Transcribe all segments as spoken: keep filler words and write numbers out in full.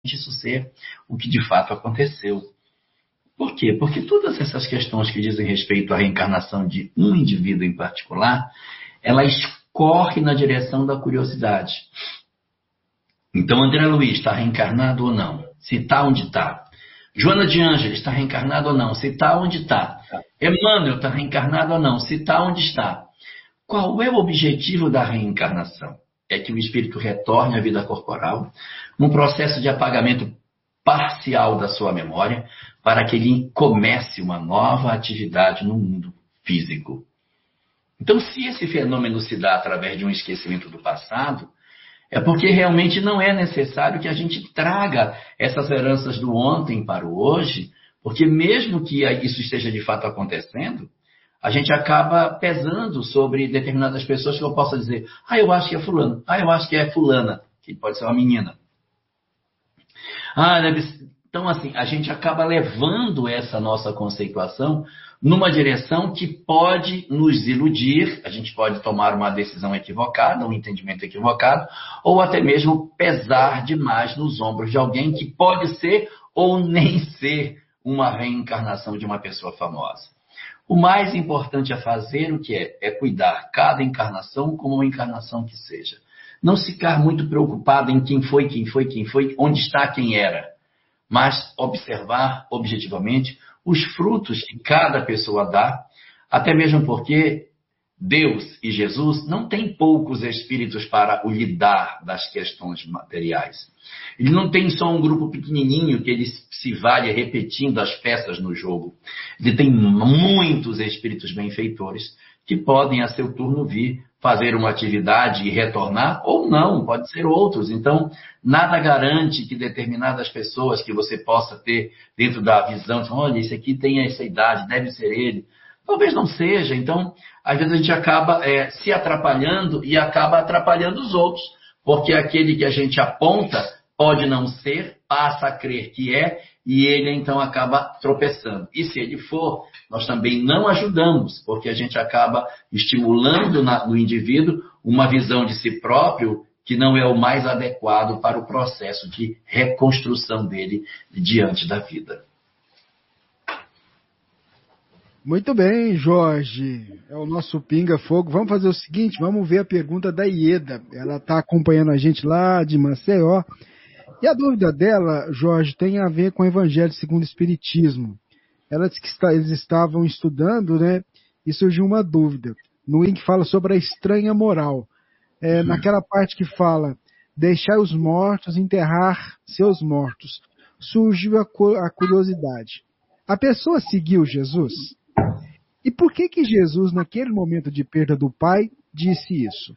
isso ser o que de fato aconteceu. Por quê? Porque todas essas questões que dizem respeito à reencarnação de um indivíduo em particular, elas correm na direção da curiosidade. Então, André Luiz está reencarnado ou não? Se está, onde está? Joana de Ângeles está reencarnado ou não? Se está, onde está? Emmanuel está reencarnado ou não? Se está, onde está? Qual é o objetivo da reencarnação? É que o espírito retorne à vida corporal, num processo de apagamento parcial da sua memória, para que ele comece uma nova atividade no mundo físico. Então, se esse fenômeno se dá através de um esquecimento do passado, é porque realmente não é necessário que a gente traga essas heranças do ontem para o hoje, porque mesmo que isso esteja de fato acontecendo, a gente acaba pesando sobre determinadas pessoas que eu possa dizer, ah, eu acho que é fulano, ah, eu acho que é fulana, que pode ser uma menina. Ah, deve ser... Então, assim, a gente acaba levando essa nossa conceituação numa direção que pode nos iludir, a gente pode tomar uma decisão equivocada, um entendimento equivocado, ou até mesmo pesar demais nos ombros de alguém que pode ser ou nem ser uma reencarnação de uma pessoa famosa. O mais importante a fazer, o que é? É cuidar cada encarnação como uma encarnação que seja. Não ficar muito preocupado em quem foi, quem foi, quem foi, onde está, quem era. Mas observar objetivamente os frutos que cada pessoa dá, até mesmo porque Deus e Jesus não têm poucos espíritos para o lidar das questões materiais. Ele não tem só um grupo pequenininho que ele se vale repetindo as peças no jogo. Ele tem muitos espíritos benfeitores que podem, a seu turno, vir fazer uma atividade e retornar, ou não, pode ser outros. Então, nada garante que determinadas pessoas que você possa ter dentro da visão, de, olha, esse aqui tem essa idade, deve ser ele. Talvez não seja. Então, às vezes a gente acaba é, se atrapalhando e acaba atrapalhando os outros, porque aquele que a gente aponta pode não ser, passa a crer que é, e ele então acaba tropeçando. E se ele for, nós também não ajudamos, porque a gente acaba estimulando na, no indivíduo uma visão de si próprio que não é o mais adequado para o processo de reconstrução dele diante da vida. Muito bem, Jorge. É o nosso Pinga Fogo. Vamos fazer o seguinte, vamos ver a pergunta da Ieda. Ela está acompanhando a gente lá de Maceió. E a dúvida dela, Jorge, tem a ver com o Evangelho segundo o Espiritismo. Ela disse que está, eles estavam estudando, né? E surgiu uma dúvida. No link fala sobre a estranha moral. É, naquela parte que fala, deixar os mortos enterrar seus mortos. Surgiu a, a curiosidade. A pessoa seguiu Jesus? E por que que Jesus, naquele momento de perda do pai, disse isso?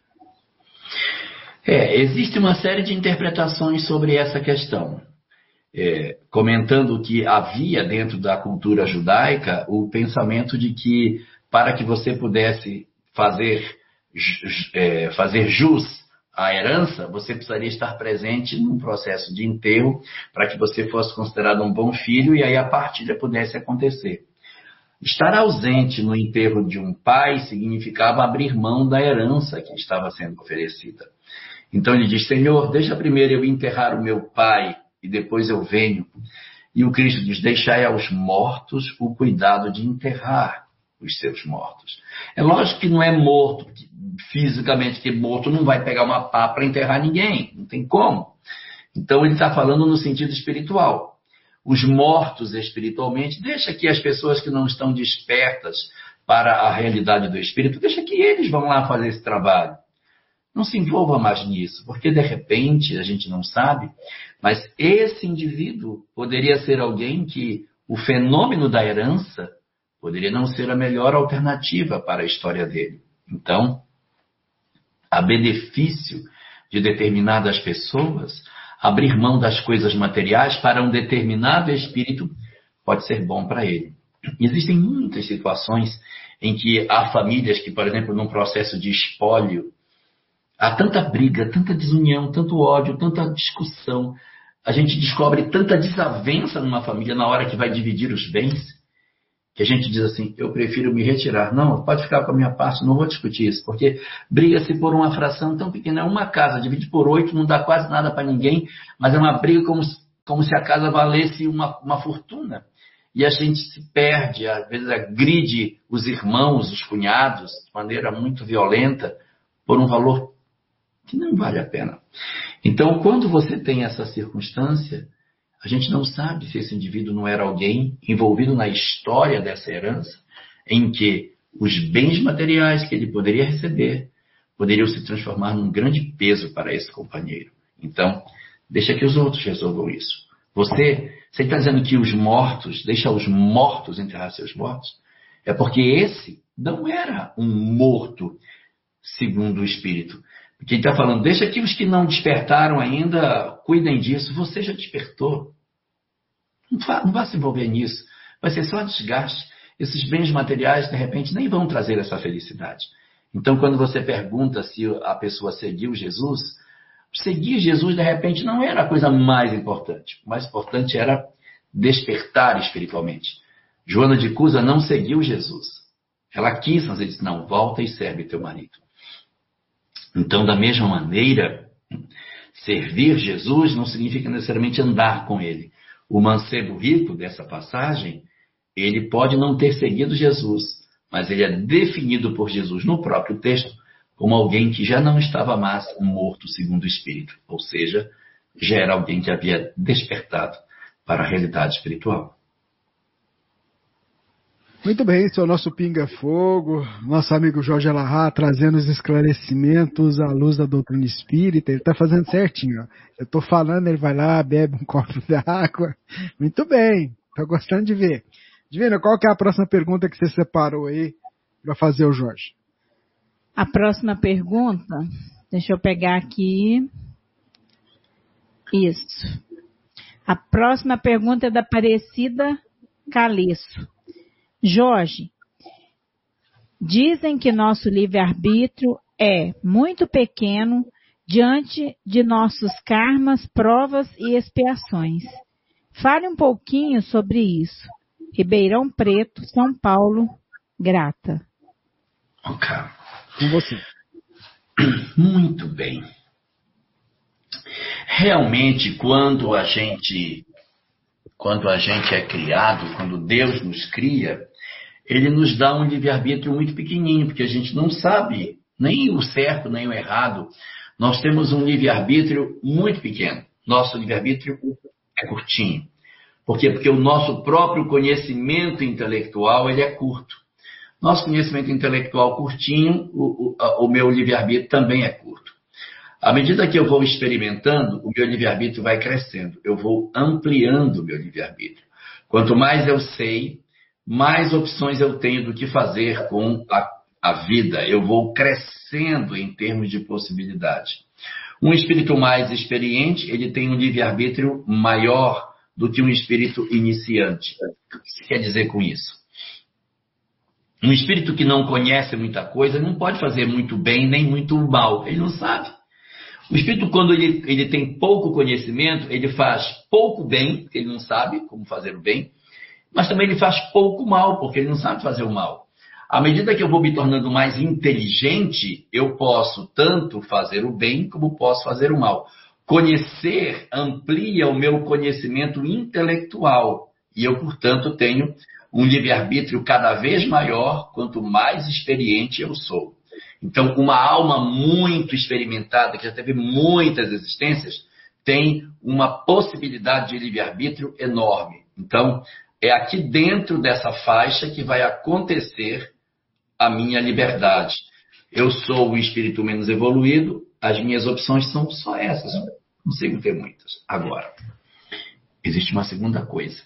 É, existe uma série de interpretações sobre essa questão. É, comentando que havia dentro da cultura judaica o pensamento de que para que você pudesse fazer, é, fazer jus à herança, você precisaria estar presente num processo de enterro para que você fosse considerado um bom filho e aí a partilha pudesse acontecer. Estar ausente no enterro de um pai significava abrir mão da herança que estava sendo oferecida. Então ele diz, Senhor, deixa primeiro eu enterrar o meu pai e depois eu venho. E o Cristo diz, deixai aos mortos o cuidado de enterrar os seus mortos. É lógico que não é morto, fisicamente, que morto não vai pegar uma pá para enterrar ninguém, não tem como. Então ele está falando no sentido espiritual. Os mortos espiritualmente, deixa que as pessoas que não estão despertas para a realidade do espírito, deixa que eles vão lá fazer esse trabalho. Não se envolva mais nisso, porque de repente, a gente não sabe, mas esse indivíduo poderia ser alguém que o fenômeno da herança poderia não ser a melhor alternativa para a história dele. Então, a benefício de determinadas pessoas, abrir mão das coisas materiais para um determinado espírito pode ser bom para ele. Existem muitas situações em que há famílias que, por exemplo, num processo de espólio, há tanta briga, tanta desunião, tanto ódio, tanta discussão. A gente descobre tanta desavença numa família na hora que vai dividir os bens, que a gente diz assim, eu prefiro me retirar. Não, pode ficar com a minha parte, não vou discutir isso, porque briga-se por uma fração tão pequena. Uma casa, divide por oito, não dá quase nada para ninguém, mas é uma briga como como se a casa valesse uma, uma fortuna. E a gente se perde, às vezes agride os irmãos, os cunhados, de maneira muito violenta, por um valor que não vale a pena. Então, quando você tem essa circunstância, a gente não sabe se esse indivíduo não era alguém envolvido na história dessa herança, em que os bens materiais que ele poderia receber poderiam se transformar num grande peso para esse companheiro. Então, deixa que os outros resolvam isso. Você, você está dizendo que os mortos, deixa os mortos enterrar seus mortos? É porque esse não era um morto segundo o Espírito. Porque ele está falando, deixa que os que não despertaram ainda cuidem disso. Você já despertou. Não vá, não vá se envolver nisso. Vai ser só desgaste. Esses bens materiais, de repente, nem vão trazer essa felicidade. Então, quando você pergunta se a pessoa seguiu Jesus, seguir Jesus, de repente, não era a coisa mais importante. O mais importante era despertar espiritualmente. Joana de Cusa não seguiu Jesus. Ela quis, mas ele disse, não, volta e serve teu marido. Então, da mesma maneira, servir Jesus não significa necessariamente andar com ele. O mancebo rico dessa passagem, ele pode não ter seguido Jesus, mas ele é definido por Jesus no próprio texto como alguém que já não estava mais morto segundo o Espírito. Ou seja, já era alguém que havia despertado para a realidade espiritual. Muito bem, esse é o nosso Pinga Fogo, nosso amigo Jorge Alahá trazendo os esclarecimentos à luz da doutrina espírita. Ele está fazendo certinho. Ó. Eu estou falando, ele vai lá, bebe um copo d'água. Muito bem, estou gostando de ver. Divina, qual que é a próxima pergunta que você separou aí para fazer o Jorge? A próxima pergunta, deixa eu pegar aqui. Isso. A próxima pergunta é da Aparecida Caleço. Jorge, dizem que nosso livre-arbítrio é muito pequeno diante de nossos karmas, provas e expiações. Fale um pouquinho sobre isso. Ribeirão Preto, São Paulo, grata. Ok. Com você. Muito bem. Realmente, quando a gente, quando a gente é criado, quando Deus nos cria, Ele nos dá um livre-arbítrio muito pequenininho, porque a gente não sabe nem o certo, nem o errado. Nós temos um livre-arbítrio muito pequeno. Nosso livre-arbítrio é curtinho. Por quê? Porque o nosso próprio conhecimento intelectual ele é curto. Nosso conhecimento intelectual curtinho, o, o, o meu livre-arbítrio também é curto. À medida que eu vou experimentando, o meu livre-arbítrio vai crescendo. Eu vou ampliando o meu livre-arbítrio. Quanto mais eu sei, mais opções eu tenho do que fazer com a, a vida. Eu vou crescendo em termos de possibilidade. Um espírito mais experiente, ele tem um livre-arbítrio maior do que um espírito iniciante. O que você quer dizer com isso? Um espírito que não conhece muita coisa não pode fazer muito bem nem muito mal. Ele não sabe. O espírito, quando ele, ele tem pouco conhecimento, ele faz pouco bem, porque ele não sabe como fazer o bem, mas também ele faz pouco mal, porque ele não sabe fazer o mal. À medida que eu vou me tornando mais inteligente, eu posso tanto fazer o bem como posso fazer o mal. Conhecer amplia o meu conhecimento intelectual e eu, portanto, tenho um livre-arbítrio cada vez maior quanto mais experiente eu sou. Então, uma alma muito experimentada, que já teve muitas existências, tem uma possibilidade de livre-arbítrio enorme. Então, é aqui dentro dessa faixa que vai acontecer a minha liberdade. Eu sou o espírito menos evoluído, as minhas opções são só essas. Não consigo ter muitas. Agora, existe uma segunda coisa.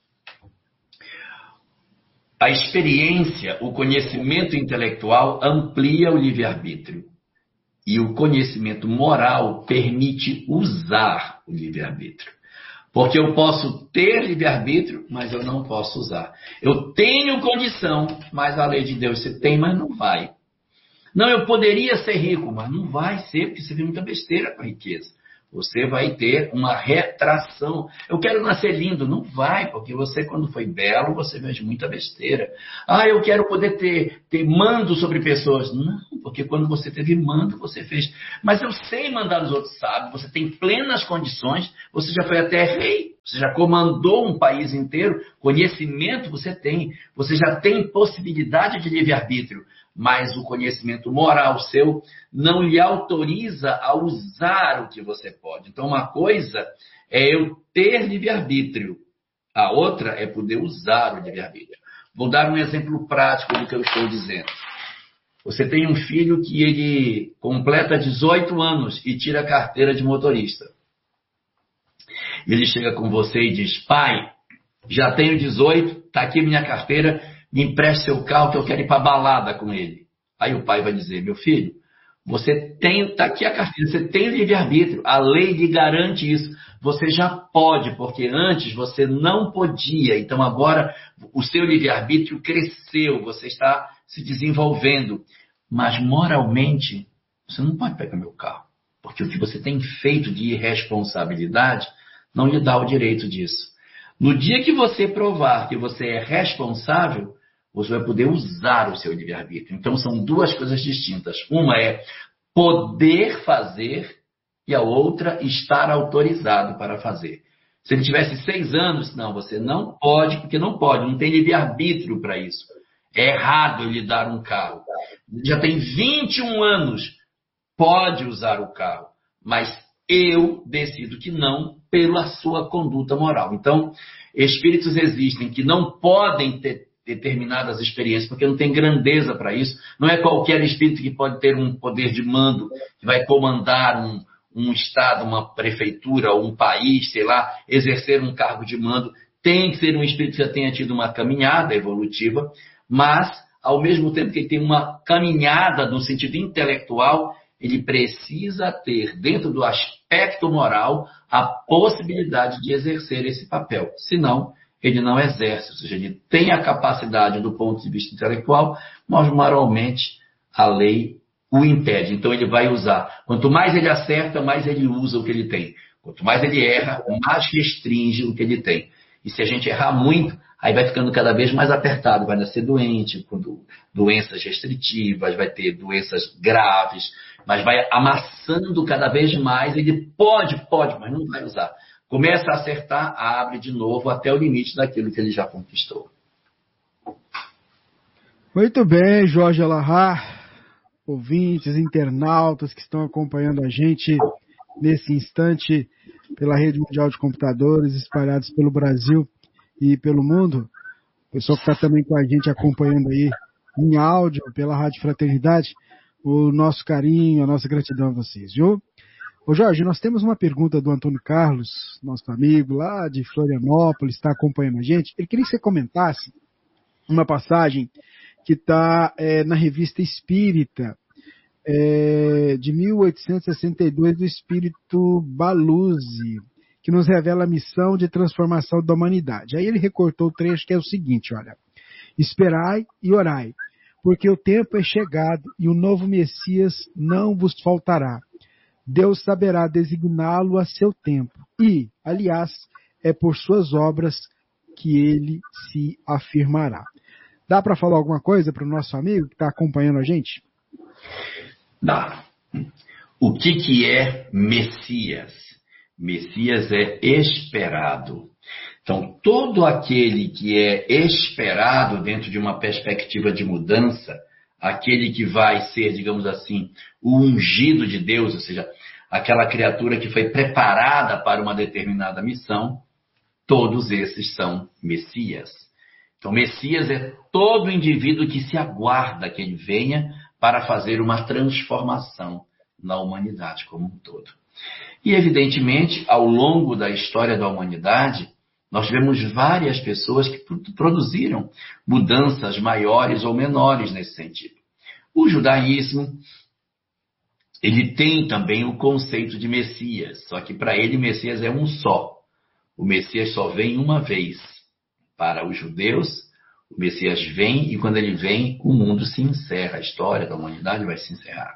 A experiência, o conhecimento intelectual amplia o livre-arbítrio. E o conhecimento moral permite usar o livre-arbítrio. Porque eu posso ter livre-arbítrio, mas eu não posso usar. Eu tenho condição, mas a lei de Deus você tem, mas não vai. Não, eu poderia ser rico, mas não vai ser, porque você vê muita besteira com a riqueza. Você vai ter uma retração. Eu quero nascer lindo. Não vai, porque você, quando foi belo, você vê muita besteira. Ah, eu quero poder ter, ter mando sobre pessoas. Não, porque quando você teve mando, você fez. Mas eu sei mandar os outros, sabe? Você tem plenas condições, você já foi até rei, você já comandou um país inteiro, conhecimento você tem, você já tem possibilidade de livre-arbítrio, mas o conhecimento moral seu não lhe autoriza a usar o que você pode. Então, uma coisa é eu ter livre-arbítrio, a outra é poder usar o livre-arbítrio. Vou dar um exemplo prático do que eu estou dizendo. Você tem um filho que ele completa dezoito anos e tira a carteira de motorista. Ele chega com você e diz: pai, já tenho dezoito, está aqui minha carteira, me empreste seu carro que eu quero ir para a balada com ele. Aí o pai vai dizer: meu filho, você tem, está aqui a carteira, você tem livre-arbítrio, a lei lhe garante isso. Você já pode, porque antes você não podia. Então agora o seu livre-arbítrio cresceu, você está se desenvolvendo. Mas moralmente, você não pode pegar meu carro, porque o que você tem feito de irresponsabilidade não lhe dá o direito disso. No dia que você provar que você é responsável, você vai poder usar o seu livre-arbítrio. Então são duas coisas distintas. Uma é poder fazer e a outra estar autorizado para fazer. Se ele tivesse seis anos, não, você não pode, porque não pode, não tem livre-arbítrio para isso. É errado eu lhe dar um carro. Ele já tem vinte e um anos, pode usar o carro, mas eu decido que não pela sua conduta moral. Então, espíritos existem que não podem ter determinadas experiências, porque não tem grandeza para isso. Não é qualquer espírito que pode ter um poder de mando, que vai comandar um, um estado, uma prefeitura, um país, sei lá, exercer um cargo de mando. Tem que ser um espírito que já tenha tido uma caminhada evolutiva, mas, ao mesmo tempo que ele tem uma caminhada no sentido intelectual, ele precisa ter, dentro do aspecto moral, a possibilidade de exercer esse papel. Senão, ele não exerce. Ou seja, ele tem a capacidade do ponto de vista intelectual, mas moralmente a lei o impede. Então, ele vai usar. Quanto mais ele acerta, mais ele usa o que ele tem. Quanto mais ele erra, mais restringe o que ele tem. E se a gente errar muito, aí vai ficando cada vez mais apertado, vai nascer doente, com doenças restritivas, vai ter doenças graves, mas vai amassando cada vez mais. Ele pode, pode, mas não vai usar. Começa a acertar, abre de novo até o limite daquilo que ele já conquistou. Muito bem, Jorge Alahá, ouvintes, internautas que estão acompanhando a gente nesse instante pela Rede Mundial de Computadores, espalhados pelo Brasil e pelo mundo. O pessoal que está também com a gente acompanhando aí em áudio pela Rádio Fraternidade, o nosso carinho, a nossa gratidão a vocês, viu? Ô Jorge, nós temos uma pergunta do Antônio Carlos, nosso amigo lá de Florianópolis, está acompanhando a gente. Ele queria que você comentasse uma passagem que está é, na Revista Espírita, é, de mil oitocentos e sessenta e dois, do Espírito Baluzzi, que nos revela a missão de transformação da humanidade. Aí ele recortou o trecho que é o seguinte, olha: esperai e orai, porque o tempo é chegado e o novo Messias não vos faltará. Deus saberá designá-lo a seu tempo e, aliás, é por suas obras que ele se afirmará. Dá para falar alguma coisa para o nosso amigo que está acompanhando a gente? Dá. O que, que é Messias? Messias é esperado. Então, todo aquele que é esperado dentro de uma perspectiva de mudança, aquele que vai ser, digamos assim, o ungido de Deus, ou seja, aquela criatura que foi preparada para uma determinada missão, todos esses são Messias. Então, Messias é todo indivíduo que se aguarda que ele venha para fazer uma transformação na humanidade como um todo. E, evidentemente, ao longo da história da humanidade, nós tivemos várias pessoas que produziram mudanças maiores ou menores nesse sentido. O judaísmo, ele tem também o conceito de Messias, só que para ele Messias é um só. O Messias só vem uma vez. Para os judeus, o Messias vem e quando ele vem, o mundo se encerra, a história da humanidade vai se encerrar.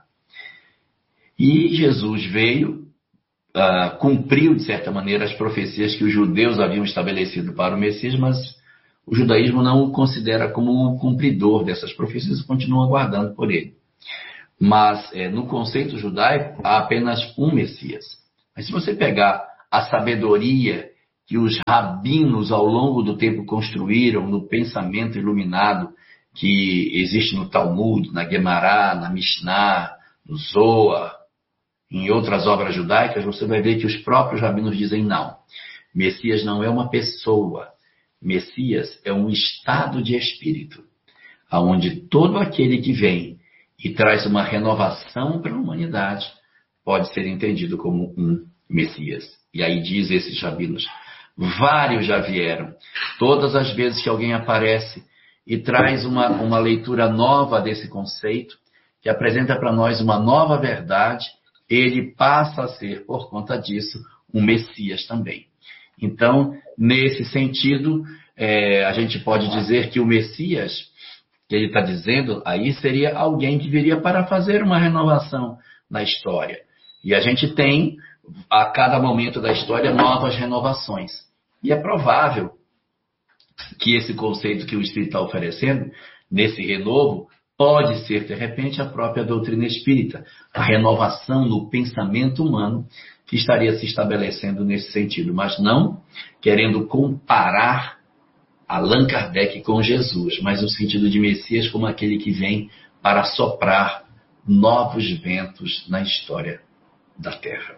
E Jesus veio, uh, cumpriu de certa maneira as profecias que os judeus haviam estabelecido para o Messias, mas o judaísmo não o considera como o cumpridor dessas profecias e continua aguardando por ele. Mas é, no conceito judaico há apenas um Messias. Mas se você pegar a sabedoria que os rabinos ao longo do tempo construíram no pensamento iluminado que existe no Talmud, na Guemará, na Mishnah, no Zohar, em outras obras judaicas, você vai ver que os próprios rabinos dizem não. Messias não é uma pessoa. Messias é um estado de espírito, onde todo aquele que vem e traz uma renovação para a humanidade pode ser entendido como um Messias. E aí diz esses rabinos, vários já vieram. Todas as vezes que alguém aparece e traz uma, uma leitura nova desse conceito, que apresenta para nós uma nova verdade, ele passa a ser, por conta disso, um Messias também. Então, nesse sentido, é, a gente pode dizer que o Messias, que ele está dizendo, aí seria alguém que viria para fazer uma renovação na história. E a gente tem, a cada momento da história, novas renovações. E é provável que esse conceito que o Espírito está oferecendo, nesse renovo, pode ser, de repente, a própria doutrina espírita, a renovação no pensamento humano que estaria se estabelecendo nesse sentido, mas não querendo comparar Allan Kardec com Jesus, mas no sentido de Messias como aquele que vem para soprar novos ventos na história da Terra.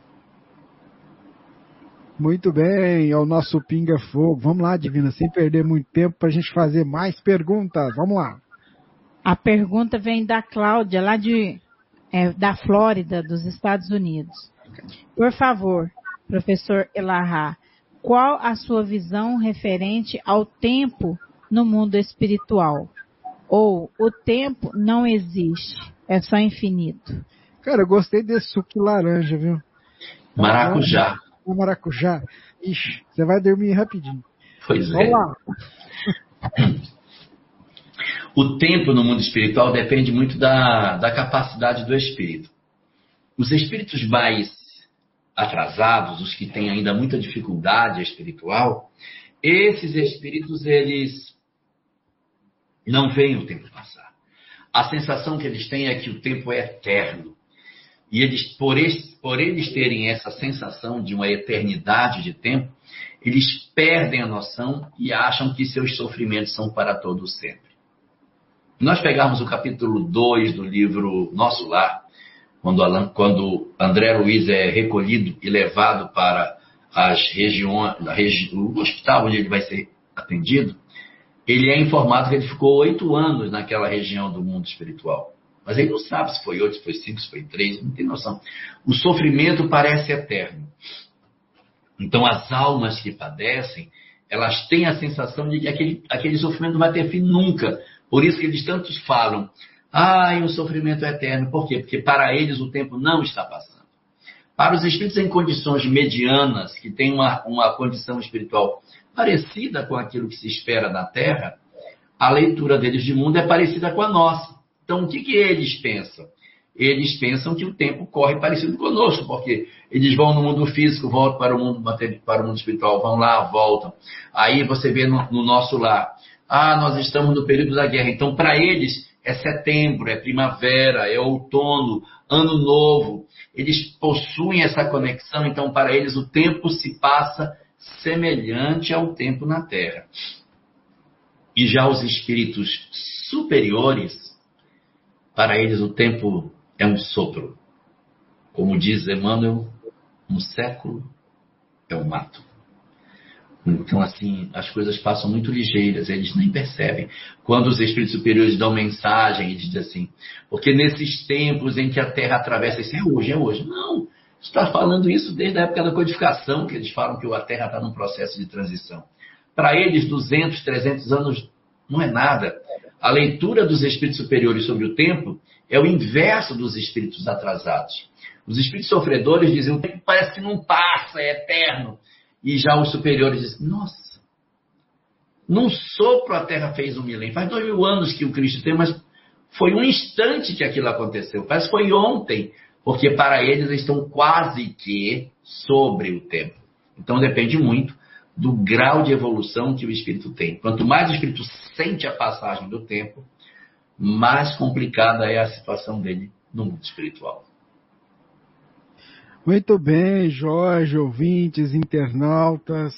Muito bem, é o nosso Pinga Fogo. Vamos lá, Divina, sem perder muito tempo para a gente fazer mais perguntas. Vamos lá. A pergunta vem da Cláudia, lá de, é, da Flórida, dos Estados Unidos. Por favor, professor Elahá, qual a sua visão referente ao tempo no mundo espiritual? Ou o tempo não existe, é só infinito? Cara, eu gostei desse suco de laranja, viu? Maracujá. O maracujá. Ixi, você vai dormir rapidinho. Pois Vamos é. lá. O tempo no mundo espiritual depende muito da, da capacidade do espírito. Os espíritos mais atrasados, os que têm ainda muita dificuldade espiritual, esses espíritos, eles não veem o tempo passar. A sensação que eles têm é que o tempo é eterno. E eles, por, eles, por eles terem essa sensação de uma eternidade de tempo, eles perdem a noção e acham que seus sofrimentos são para todo sempre. Nós pegarmos o capítulo dois do livro Nosso Lar, quando, Alan, quando André Luiz é recolhido e levado para as regiões, regi, o hospital onde ele vai ser atendido, ele é informado que ele ficou oito anos naquela região do mundo espiritual. Mas ele não sabe se foi oito, se foi cinco, se foi três, não tem noção. O sofrimento parece eterno. Então, as almas que padecem, elas têm a sensação de que aquele, aquele sofrimento não vai ter fim nunca. Por isso que eles tantos falam, ai, o sofrimento é eterno. Por quê? Porque para eles o tempo não está passando. Para os espíritos em condições medianas, que têm uma, uma condição espiritual parecida com aquilo que se espera na Terra, a leitura deles de mundo é parecida com a nossa. Então, o que, que eles pensam? Eles pensam que o tempo corre parecido conosco, porque eles vão no mundo físico, voltam para o mundo, para o mundo espiritual, vão lá, voltam. Aí você vê no, no nosso lar, ah, nós estamos no período da guerra. Então, para eles, é setembro, é primavera, é outono, ano novo. Eles possuem essa conexão, então, para eles, o tempo se passa semelhante ao tempo na Terra. E já os espíritos superiores, para eles o tempo é um sopro. Como diz Emmanuel, um século é um mato. Então, assim, as coisas passam muito ligeiras, eles nem percebem. Quando os espíritos superiores dão mensagem, eles dizem assim, porque nesses tempos em que a Terra atravessa, isso é hoje, é hoje. Não, está falando isso desde a época da codificação, que eles falam que a Terra está num processo de transição. Para eles, duzentos, trezentos anos não é nada. A leitura dos espíritos superiores sobre o tempo é o inverso dos espíritos atrasados. Os espíritos sofredores dizem, o tempo parece que não passa, é eterno. E já os superiores dizem, nossa, num sopro a Terra fez um milênio. Faz dois mil anos que o Cristo tem, mas foi um instante que aquilo aconteceu. Parece que foi ontem, porque para eles eles estão quase que sobre o tempo. Então depende muito do grau de evolução que o espírito tem. Quanto mais o espírito sente a passagem do tempo, mais complicada é a situação dele no mundo espiritual. Muito bem, Jorge, ouvintes, internautas.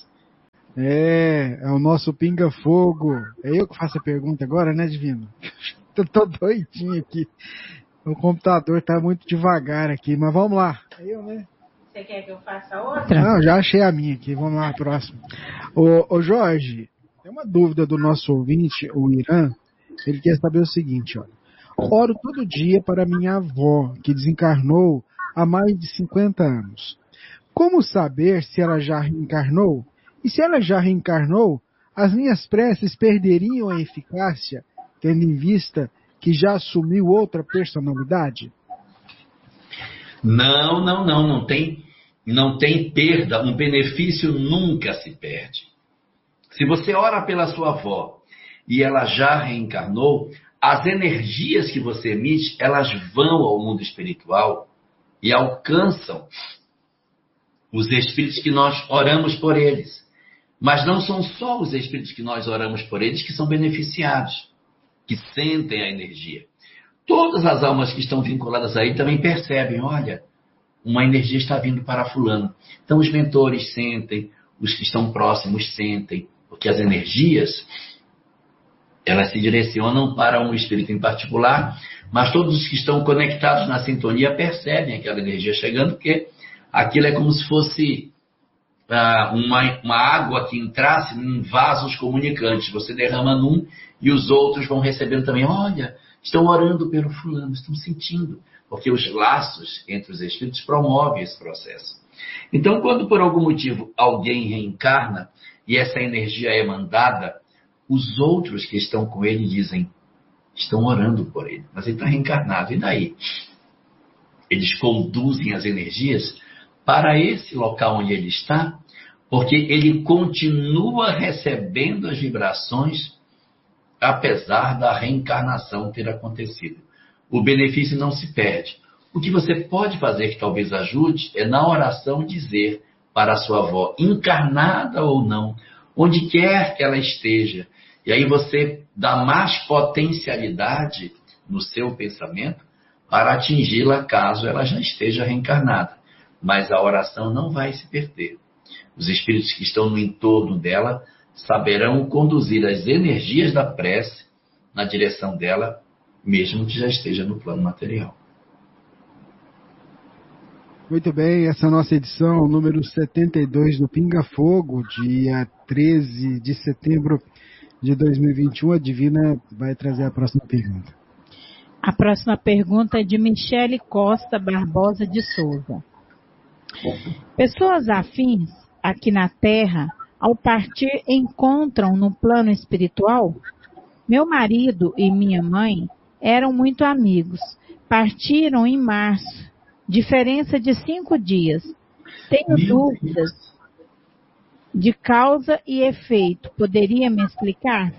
É, é o nosso pinga-fogo. É eu que faço a pergunta agora, né, Divino? Eu tô doidinho aqui. O computador tá muito devagar aqui, mas vamos lá. É eu, né? Você quer que eu faça outra? Não, já achei a minha aqui. Vamos lá, próximo. Ô, ô Jorge, tem uma dúvida do nosso ouvinte, o Irã. Ele quer saber o seguinte, ó. Oro todo dia para minha avó, que desencarnou há mais de cinquenta anos. Como saber se ela já reencarnou? E se ela já reencarnou, as minhas preces perderiam a eficácia, tendo em vista que já assumiu outra personalidade? Não, não, não, não tem, não tem perda, um benefício nunca se perde. Se você ora pela sua avó e ela já reencarnou, as energias que você emite, elas vão ao mundo espiritual e alcançam os espíritos que nós oramos por eles. Mas não são só os espíritos que nós oramos por eles que são beneficiados, que sentem a energia. Todas as almas que estão vinculadas aí também percebem, olha, uma energia está vindo para fulano. Então os mentores sentem, os que estão próximos sentem, porque as energias, elas se direcionam para um espírito em particular, mas todos os que estão conectados na sintonia percebem aquela energia chegando, porque aquilo é como se fosse uh, uma, uma água que entrasse em vasos comunicantes. Você derrama num e os outros vão recebendo também. Olha, estão orando pelo fulano, estão sentindo, porque os laços entre os espíritos promovem esse processo. Então, quando por algum motivo alguém reencarna e essa energia é mandada, os outros que estão com ele dizem, estão orando por ele, mas ele está reencarnado, e daí? Eles conduzem as energias para esse local onde ele está, porque ele continua recebendo as vibrações, apesar da reencarnação ter acontecido. O benefício não se perde. O que você pode fazer, que talvez ajude, é na oração dizer para a sua avó, encarnada ou não, onde quer que ela esteja, e aí você dá mais potencialidade no seu pensamento para atingi-la caso ela já esteja reencarnada. Mas a oração não vai se perder. Os espíritos que estão no entorno dela saberão conduzir as energias da prece na direção dela, mesmo que já esteja no plano material. Muito bem, essa é a nossa edição número setenta e dois do Pinga Fogo, dia treze de setembro de dois mil e vinte e um. A Divina vai trazer a próxima pergunta. A próxima pergunta é de Michele Costa Barbosa de Souza. Pessoas afins aqui na Terra, ao partir, encontram no plano espiritual? Meu marido e minha mãe eram muito amigos. Partiram em março. Diferença de cinco dias. Tenho Meu dúvidas Deus. de causa e efeito. Poderia me explicar?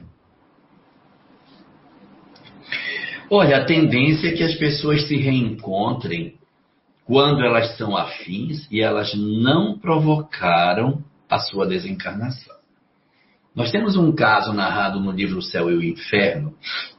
Olha, a tendência é que as pessoas se reencontrem quando elas são afins e elas não provocaram a sua desencarnação. Nós temos um caso narrado no livro O Céu e o Inferno,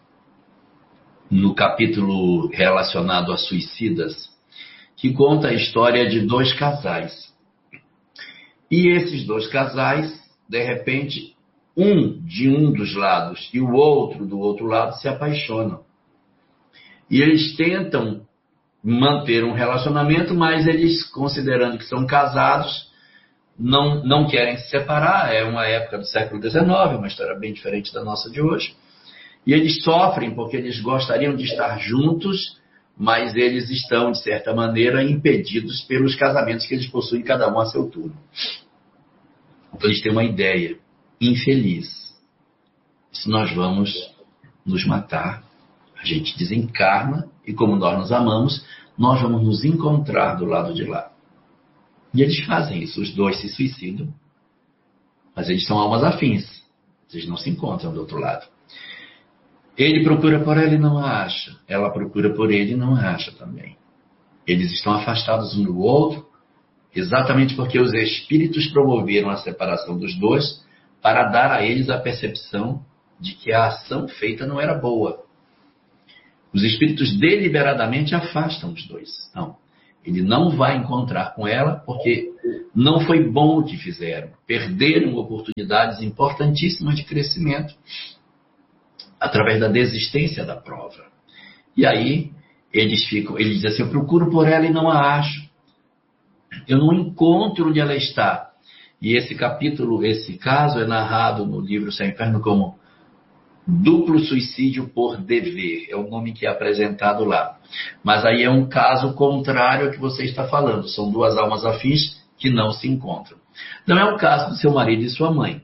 no capítulo relacionado a suicidas, que conta a história de dois casais. E esses dois casais, de repente, um de um dos lados e o outro do outro lado se apaixonam. E eles tentam manter um relacionamento, mas eles, considerando que são casados, não, não querem se separar. É uma época do século dezenove, uma história bem diferente da nossa de hoje. E eles sofrem porque eles gostariam de estar juntos, mas eles estão, de certa maneira, impedidos pelos casamentos que eles possuem, cada um a seu turno. Então eles têm uma ideia infeliz. Se nós vamos nos matar, a gente desencarna e, como nós nos amamos, nós vamos nos encontrar do lado de lá. E eles fazem isso, os dois se suicidam, mas eles são almas afins, eles não se encontram do outro lado. Ele procura por ela e não a acha, ela procura por ele e não a acha também. Eles estão afastados um do outro, exatamente porque os espíritos promoveram a separação dos dois para dar a eles a percepção de que a ação feita não era boa. Os espíritos deliberadamente afastam os dois. Não. Ele não vai encontrar com ela porque não foi bom o que fizeram. Perderam oportunidades importantíssimas de crescimento através da desistência da prova. E aí eles ficam, ele diz assim, eu procuro por ela e não a acho. Eu não encontro onde ela está. E esse capítulo, esse caso é narrado no livro Céu e Inferno como duplo suicídio por dever. É o nome que é apresentado lá. Mas aí é um caso contrário ao que você está falando. São duas almas afins que não se encontram. Não é o caso do seu marido e sua mãe.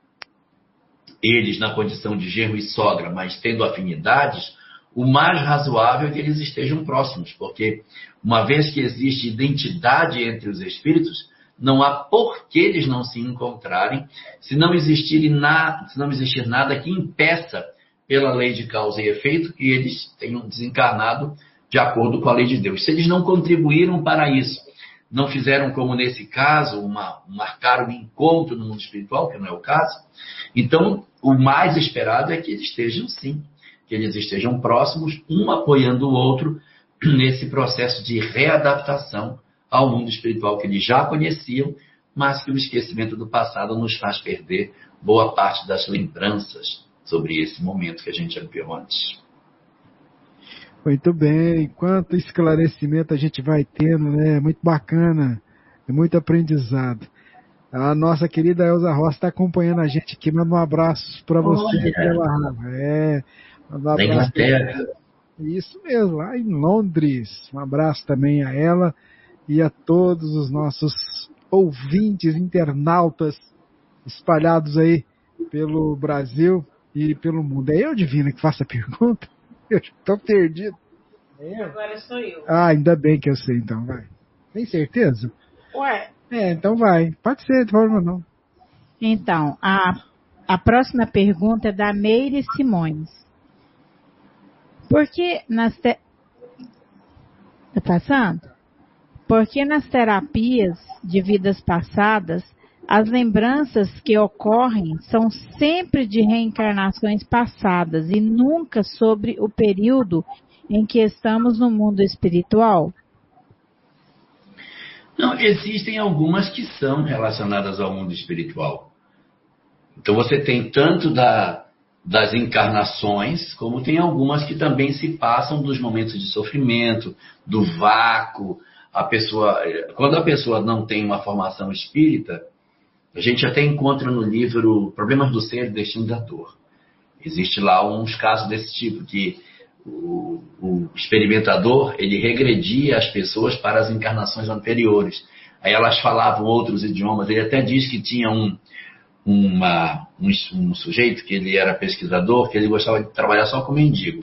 Eles, na condição de genro e sogra, mas tendo afinidades, o mais razoável é que eles estejam próximos, porque uma vez que existe identidade entre os espíritos, não há por que eles não se encontrarem, se não existir nada, se não existir nada que impeça, pela lei de causa e efeito, que eles tenham desencarnado de acordo com a lei de Deus. Se eles não contribuíram para isso, não fizeram como nesse caso, uma, marcar um encontro no mundo espiritual, que não é o caso, então o mais esperado é que eles estejam sim, que eles estejam próximos, um apoiando o outro nesse processo de readaptação ao mundo espiritual que eles já conheciam, mas que o esquecimento do passado nos faz perder boa parte das lembranças sobre esse momento que a gente ampliou antes. Muito bem, quanto esclarecimento a gente vai tendo, né? Muito bacana, é muito aprendizado. A nossa querida Elza Rosa está acompanhando a gente aqui, manda um abraço para você. É, manda um abraço. Da Inglaterra. Isso mesmo, lá em Londres. Um abraço também a ela e a todos os nossos ouvintes, internautas espalhados aí pelo Brasil e pelo mundo. É eu, Divina, que faço a pergunta? Eu estou perdido. É. Agora sou eu. Ah, ainda bem que eu sei, então, vai. Tem certeza? Ué. É, então vai. Pode ser, de forma não. Então, a, a próxima pergunta é da Meire Simões. Por que nas... Te... Tá passando? Porque nas terapias de vidas passadas, as lembranças que ocorrem são sempre de reencarnações passadas e nunca sobre o período em que estamos no mundo espiritual? Não, existem algumas que são relacionadas ao mundo espiritual. Então você tem tanto da, das encarnações, como tem algumas que também se passam dos momentos de sofrimento, do vácuo. A pessoa, quando a pessoa não tem uma formação espírita, a gente até encontra no livro Problemas do Ser e Destino da Dor. Existe lá uns casos desse tipo, que o, o experimentador, ele regredia as pessoas para as encarnações anteriores. Aí elas falavam outros idiomas. Ele até diz que tinha um, uma, um, um sujeito, que ele era pesquisador, que ele gostava de trabalhar só com mendigo.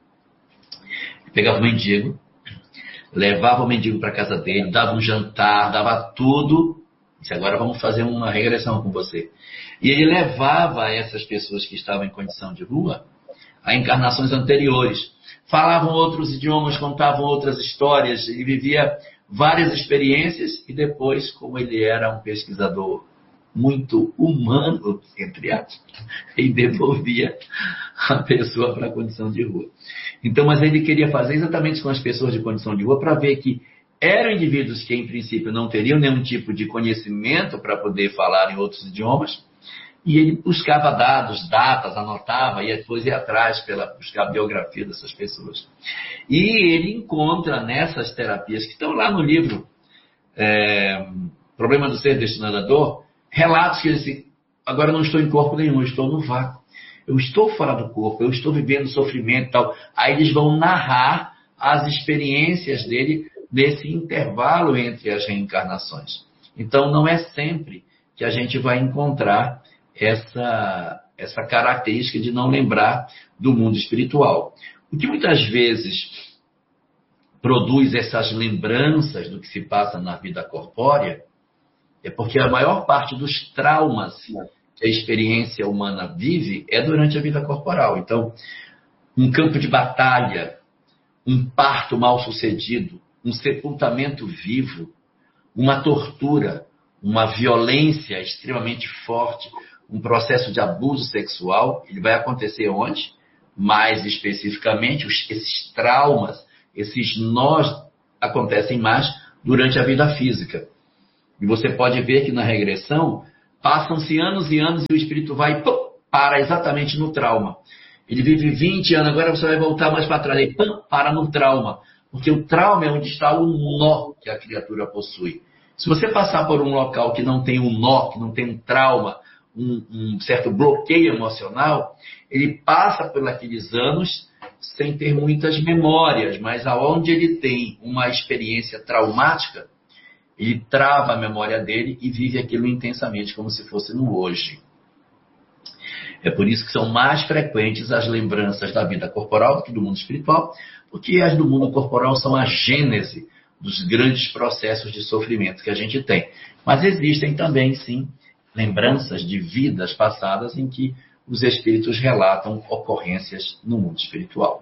Ele pegava o mendigo, levava o mendigo para a casa dele, dava um jantar, dava tudo. Disse, agora vamos fazer uma regressão com você. E ele levava essas pessoas que estavam em condição de rua a encarnações anteriores. Falavam outros idiomas, contavam outras histórias, ele vivia várias experiências e depois, como ele era um pesquisador muito humano, entre aspas, ele devolvia a pessoa para a condição de rua. Então, mas ele queria fazer exatamente com as pessoas de condição de rua para ver que eram indivíduos que, em princípio, não teriam nenhum tipo de conhecimento para poder falar em outros idiomas, e ele buscava dados, datas, anotava, e depois ia atrás para buscar a biografia dessas pessoas. E ele encontra nessas terapias, que estão lá no livro é, Problema do Ser, Destino da Dor, relatos que ele disse, agora não estou em corpo nenhum, eu estou no vácuo. Eu estou fora do corpo, eu estou vivendo sofrimento e tal. Aí eles vão narrar as experiências dele nesse intervalo entre as reencarnações. Então, não é sempre que a gente vai encontrar essa, essa característica de não lembrar do mundo espiritual. O que muitas vezes produz essas lembranças do que se passa na vida corpórea é porque a maior parte dos traumas que a experiência humana vive é durante a vida corporal. Então, um campo de batalha, um parto mal sucedido, um sepultamento vivo, uma tortura, uma violência extremamente forte, um processo de abuso sexual, ele vai acontecer onde? Mais especificamente, os, esses traumas, esses nós acontecem mais durante a vida física. E você pode ver que na regressão, passam-se anos e anos e o espírito vai, pum, para exatamente no trauma. Ele vive vinte anos, agora você vai voltar mais para trás, e pum, para no trauma. Porque o trauma é onde está o nó que a criatura possui. Se você passar por um local que não tem um nó, que não tem um trauma, um, um certo bloqueio emocional, ele passa por aqueles anos sem ter muitas memórias, mas aonde ele tem uma experiência traumática, ele trava a memória dele e vive aquilo intensamente, como se fosse no hoje. É por isso que são mais frequentes as lembranças da vida corporal do que do mundo espiritual, porque as do mundo corporal são a gênese dos grandes processos de sofrimento que a gente tem. Mas existem também, sim, lembranças de vidas passadas em que os espíritos relatam ocorrências no mundo espiritual.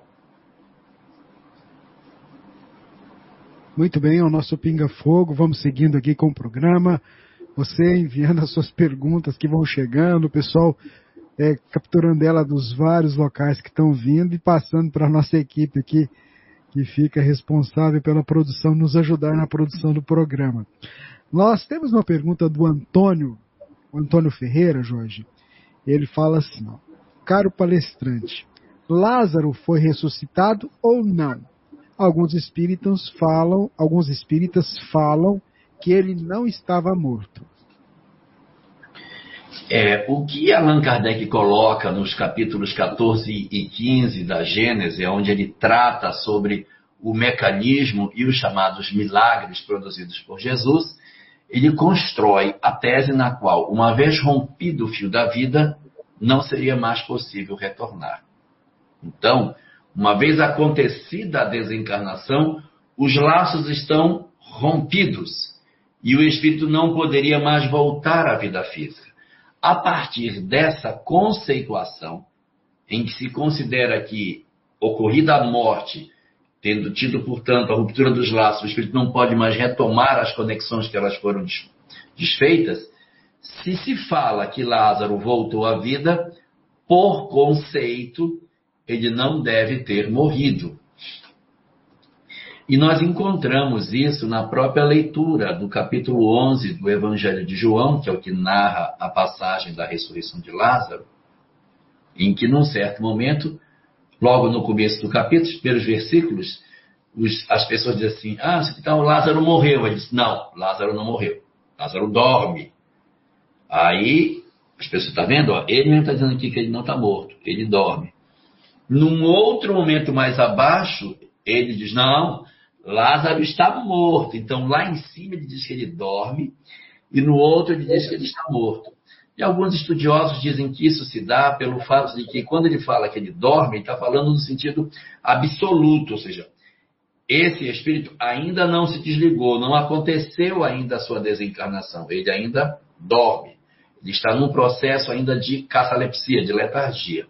Muito bem, é o nosso Pinga Fogo. Vamos seguindo aqui com o programa. Você enviando as suas perguntas que vão chegando, o pessoal é, capturando ela dos vários locais que estão vindo e passando para a nossa equipe aqui, que fica responsável pela produção, nos ajudar na produção do programa. Nós temos uma pergunta do Antônio, o Antônio Ferreira, Jorge. Ele fala assim, ó, caro palestrante, Lázaro foi ressuscitado ou não? Alguns espíritas falam, alguns espíritas falam que ele não estava morto. É, o que Allan Kardec coloca nos capítulos quatorze e quinze da Gênese, onde ele trata sobre o mecanismo e os chamados milagres produzidos por Jesus, ele constrói a tese na qual, uma vez rompido o fio da vida, não seria mais possível retornar. Então, uma vez acontecida a desencarnação, os laços estão rompidos e o espírito não poderia mais voltar à vida física. A partir dessa conceituação, em que se considera que, ocorrida a morte, tendo tido, portanto, a ruptura dos laços, o espírito não pode mais retomar as conexões que elas foram desfeitas, se se fala que Lázaro voltou à vida, por conceito, ele não deve ter morrido. E nós encontramos isso na própria leitura do capítulo onze do Evangelho de João, que é o que narra a passagem da ressurreição de Lázaro, em que, num certo momento, logo no começo do capítulo, os primeiros versículos, os, as pessoas dizem assim, ah, então Lázaro morreu. Ele diz, não, Lázaro não morreu. Lázaro dorme. Aí, as pessoas estão vendo? Ó, ele mesmo está dizendo aqui que ele não está morto, ele dorme. Num outro momento mais abaixo, ele diz, não, Lázaro está morto. Então, lá em cima ele diz que ele dorme, e no outro ele diz que ele está morto. E alguns estudiosos dizem que isso se dá pelo fato de que, quando ele fala que ele dorme, ele está falando no sentido absoluto, ou seja, esse espírito ainda não se desligou, não aconteceu ainda a sua desencarnação, ele ainda dorme. Ele está num processo ainda de catalepsia, de letargia.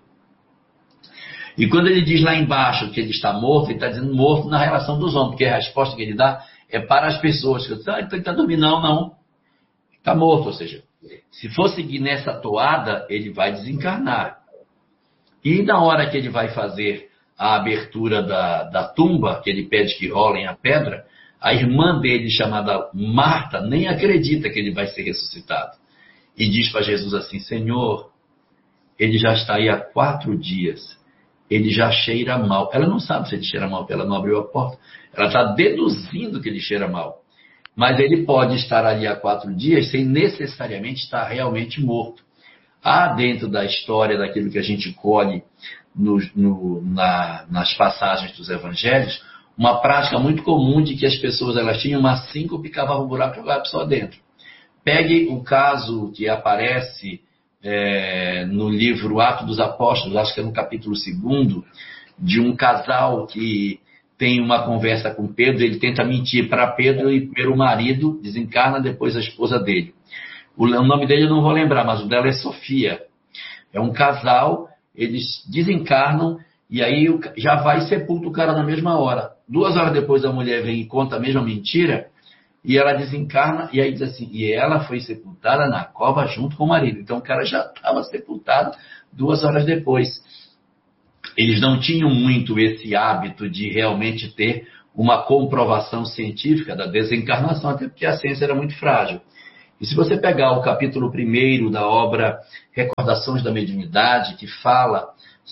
E quando ele diz lá embaixo que ele está morto, ele está dizendo morto na relação dos homens, porque a resposta que ele dá é para as pessoas. Que dizem, ah, então ele está dormindo. Não, não. Está morto, ou seja, se for seguir nessa toada, ele vai desencarnar. E na hora que ele vai fazer a abertura da, da tumba, que ele pede que rolem a pedra, a irmã dele, chamada Marta, nem acredita que ele vai ser ressuscitado. E diz para Jesus assim, Senhor, ele já está aí há quatro dias. Ele já cheira mal. Ela não sabe se ele cheira mal, porque ela não abriu a porta. Ela está deduzindo que ele cheira mal. Mas ele pode estar ali há quatro dias sem necessariamente estar realmente morto. Há dentro da história, daquilo que a gente colhe no, no, na, nas passagens dos evangelhos, uma prática muito comum de que as pessoas elas tinham uma síncope, cavavam um buraco e jogavam a pessoa dentro. Pegue o caso que aparece É, no livro Atos dos Apóstolos, acho que é no capítulo segundo, de um casal que tem uma conversa com Pedro, ele tenta mentir para Pedro e primeiro o marido desencarna, depois a esposa dele. O, o nome dele eu não vou lembrar, mas o dela é Sofia. É um casal, eles desencarnam e aí já vai e sepulta o cara na mesma hora. Duas horas depois a mulher vem e conta a mesma mentira, e ela desencarna, e aí diz assim, e ela foi sepultada na cova junto com o marido. Então o cara já estava sepultado duas horas depois. eles não tinham muito esse hábito de realmente ter uma comprovação científica da desencarnação, até porque a ciência era muito frágil. E se você pegar o capítulo primeiro da obra Recordações da Mediunidade, que fala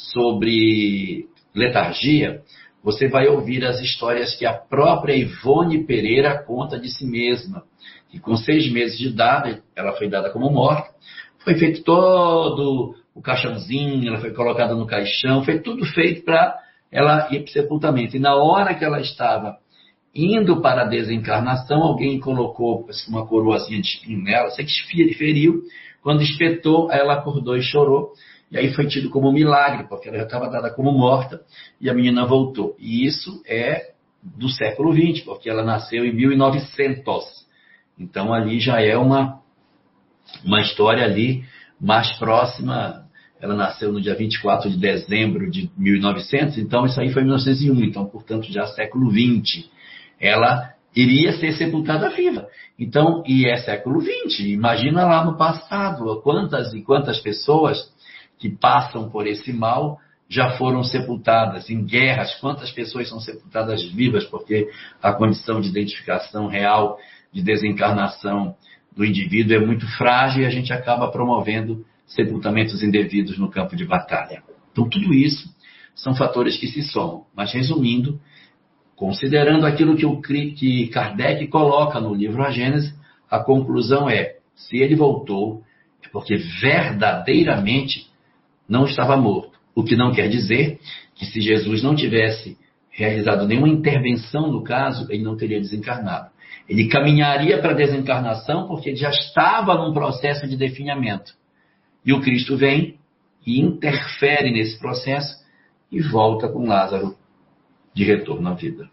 sobre letargia, você vai ouvir as histórias que a própria Ivone Pereira conta de si mesma, que com seis meses de idade, ela foi dada como morta, foi feito todo o caixãozinho, ela foi colocada no caixão, foi tudo feito para ela ir para o sepultamento. E na hora que ela estava indo para a desencarnação, alguém colocou uma coroazinha de espinho nela, sei que feriu, quando espetou, ela acordou e chorou, e aí foi tido como um milagre, porque ela já estava dada como morta, e a menina voltou. E isso é do século vinte, porque ela nasceu em mil e novecentos. Então ali já é uma, uma história ali mais próxima. Ela nasceu no dia vinte e quatro de dezembro de mil e novecentos, então isso aí foi em mil novecentos e um, então portanto já século vinte. Ela iria ser sepultada viva. Então, e é século vinte, imagina lá no passado, quantas e quantas pessoas que passam por esse mal já foram sepultadas em guerras, quantas pessoas são sepultadas vivas, porque a condição de identificação real, de desencarnação do indivíduo é muito frágil e a gente acaba promovendo sepultamentos indevidos no campo de batalha. Então, tudo isso são fatores que se somam. Mas, resumindo, considerando aquilo que, o, que Kardec coloca no livro A Gênese, a conclusão é, se ele voltou, é porque verdadeiramente não estava morto. O que não quer dizer que se Jesus não tivesse realizado nenhuma intervenção no caso, ele não teria desencarnado. Ele caminharia para a desencarnação porque ele já estava num processo de definhamento. E o Cristo vem e interfere nesse processo e volta com Lázaro de retorno à vida.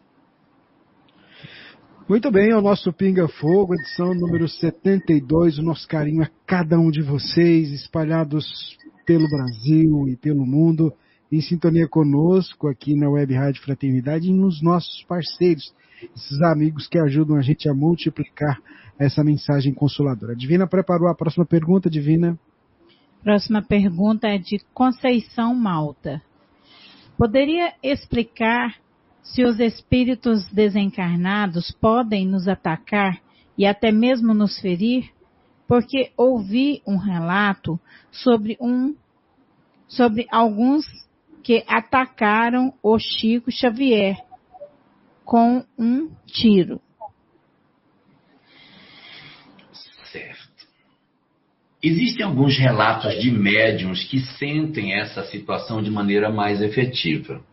Muito bem, é o nosso Pinga Fogo, edição número setenta e dois. O nosso carinho a cada um de vocês, espalhados pelo Brasil e pelo mundo, em sintonia conosco aqui na Web Rádio Fraternidade e nos nossos parceiros, esses amigos que ajudam a gente a multiplicar essa mensagem consoladora. Divina preparou a próxima pergunta, Divina? Próxima pergunta é de Conceição Malta. Poderia explicar se os espíritos desencarnados podem nos atacar e até mesmo nos ferir? Porque ouvi um relato sobre, um, sobre alguns que atacaram o Chico Xavier com um tiro. Certo. Existem alguns relatos de médiuns que sentem essa situação de maneira mais efetiva.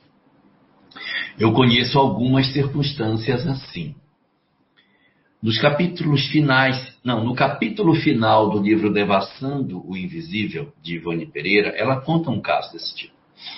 Eu conheço algumas circunstâncias assim. Nos capítulos finais, não, no capítulo final do livro Devassando o Invisível, de Ivone Pereira, ela conta um caso desse tipo.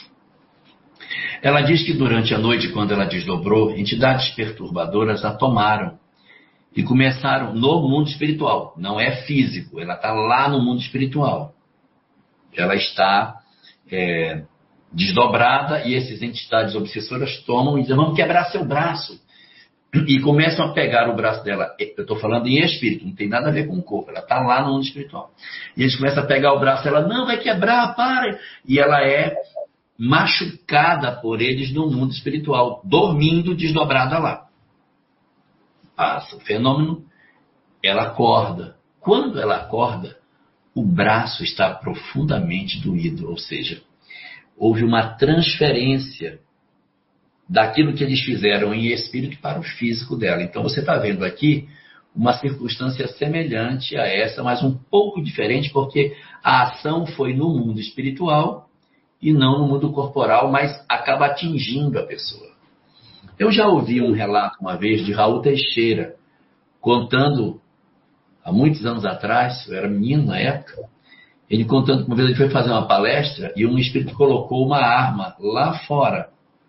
Ela diz que durante a noite, quando ela desdobrou, entidades perturbadoras a tomaram e começaram no mundo espiritual. Não é físico, ela está lá no mundo espiritual. Ela está é, desdobrada e essas entidades obsessoras tomam e dizem, vamos quebrar seu braço. E começam a pegar o braço dela. Eu estou falando em espírito, não tem nada a ver com o corpo. Ela está lá no mundo espiritual. E eles começam a pegar o braço dela, não, vai quebrar, para. E ela é machucada por eles no mundo espiritual, dormindo desdobrada lá. Passa o fenômeno, ela acorda. Quando ela acorda, o braço está profundamente doído, ou seja, houve uma transferência daquilo que eles fizeram em espírito para o físico dela. Então você está vendo aqui uma circunstância semelhante a essa, mas um pouco diferente, porque a ação foi no mundo espiritual e não no mundo corporal, mas acaba atingindo a pessoa. Eu já ouvi um relato uma vez de Raul Teixeira, contando, há muitos anos atrás, eu era menino na época, ele contando que uma vez ele foi fazer uma palestra e um espírito colocou uma arma lá fora.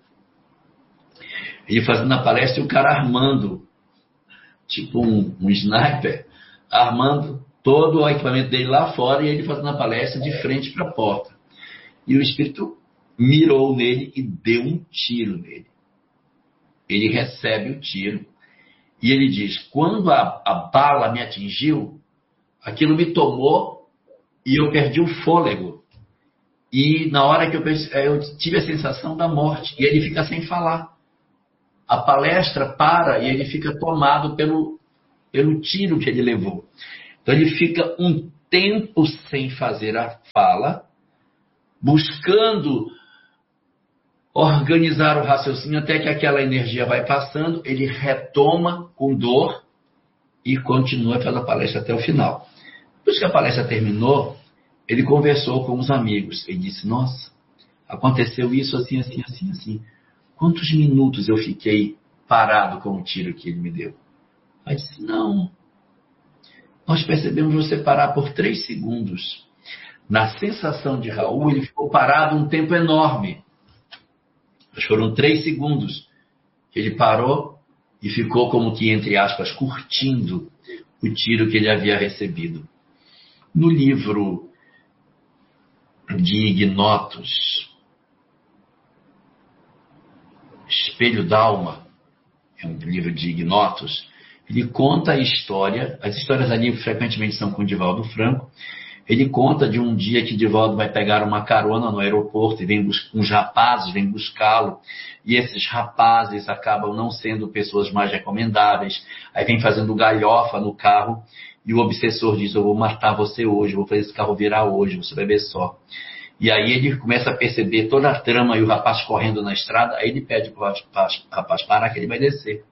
Ele fazendo a palestra e o cara armando, tipo um, um sniper, armando todo o equipamento dele lá fora e ele fazendo a palestra de frente para a porta. E o espírito mirou nele e deu um tiro nele. Ele recebe o tiro e ele diz, quando a, a bala me atingiu, aquilo me tomou e eu perdi o fôlego. E na hora que eu, eu tive a sensação da morte, e ele fica sem falar. A palestra para e ele fica tomado pelo, pelo tiro que ele levou. Então ele fica um tempo sem fazer a fala, buscando organizar o raciocínio até que aquela energia vai passando, ele retoma com dor e continua a fazer a palestra até o final. Depois que a palestra terminou, ele conversou com os amigos. Ele disse, nossa, aconteceu isso assim, assim, assim, assim. Quantos minutos eu fiquei parado com o tiro que ele me deu? Aí disse, não, nós percebemos você parar por três segundos. Na sensação de Raul, ele ficou parado um tempo enorme. Mas foram três segundos que ele parou e ficou como que, entre aspas, curtindo o tiro que ele havia recebido. No livro de Ignotos, Espelho d'Alma, é um livro de Ignotos, ele conta a história, as histórias ali frequentemente são com Divaldo Franco, ele conta de um dia que Divaldo vai pegar uma carona no aeroporto e vem bus- uns rapazes vêm buscá-lo, e esses rapazes acabam não sendo pessoas mais recomendáveis, aí vem fazendo galhofa no carro, e o obsessor diz, eu vou matar você hoje, eu vou fazer esse carro virar hoje, você vai ver só. E aí ele começa a perceber toda a trama e o rapaz correndo na estrada, aí ele pede para o rapaz, rapaz parar que ele vai descer.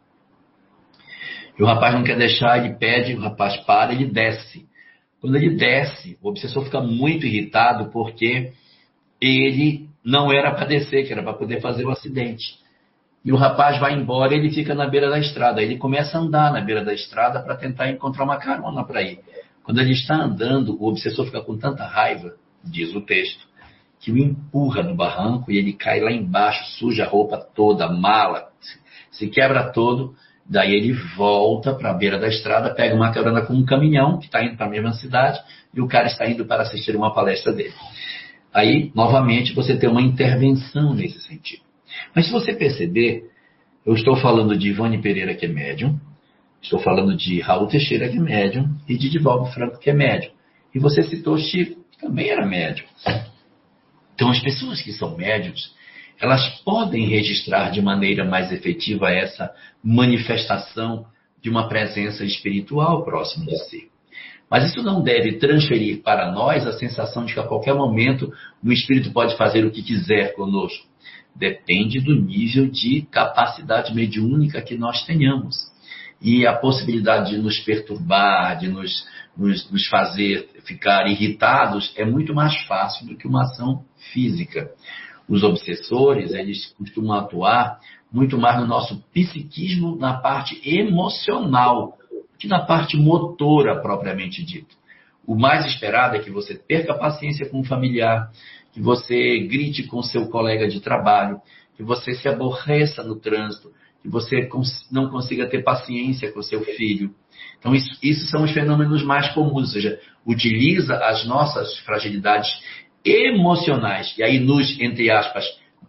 E o rapaz não quer deixar, ele pede, o rapaz para, ele desce. Quando ele desce, o obsessor fica muito irritado porque ele não era para descer, que era para poder fazer o acidente. E o rapaz vai embora e ele fica na beira da estrada. Ele começa a andar na beira da estrada para tentar encontrar uma carona para ir. Quando ele está andando, o obsessor fica com tanta raiva, diz o texto, que o empurra no barranco e ele cai lá embaixo, suja a roupa toda, a mala, se quebra todo. Daí ele volta para a beira da estrada, pega uma carona com um caminhão que está indo para a mesma cidade e o cara está indo para assistir uma palestra dele. Aí, novamente, você tem uma intervenção nesse sentido. Mas se você perceber, eu estou falando de Ivone Pereira, que é médium, estou falando de Raul Teixeira, que é médium, e de Divaldo Franco, que é médium. E você citou Chico, que também era médium. Então, as pessoas que são médiums, elas podem registrar de maneira mais efetiva essa manifestação de uma presença espiritual próximo de si. Mas isso não deve transferir para nós a sensação de que a qualquer momento o espírito pode fazer o que quiser conosco. Depende do nível de capacidade mediúnica que nós tenhamos. E a possibilidade de nos perturbar, de nos, nos, nos fazer ficar irritados, é muito mais fácil do que uma ação física. Os obsessores, eles costumam atuar muito mais no nosso psiquismo, na parte emocional, que na parte motora propriamente dita. O mais esperado é que você perca a paciência com o familiar, que você grite com seu colega de trabalho, que você se aborreça no trânsito, que você não consiga ter paciência com seu filho. Então, isso, isso são os fenômenos mais comuns, ou seja, utiliza as nossas fragilidades emocionais, e aí nos, entre aspas,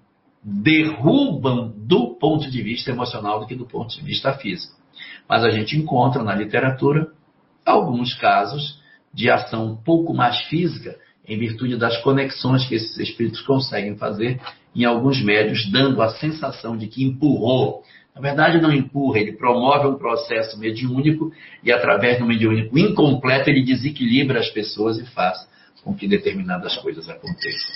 derrubam do ponto de vista emocional do que do ponto de vista físico. Mas a gente encontra na literatura alguns casos de ação um pouco mais física, em virtude das conexões que esses espíritos conseguem fazer em alguns médios, dando a sensação de que empurrou. Na verdade, não empurra, ele promove um processo mediúnico e, através do mediúnico incompleto, ele desequilibra as pessoas e faz com que determinadas coisas aconteçam.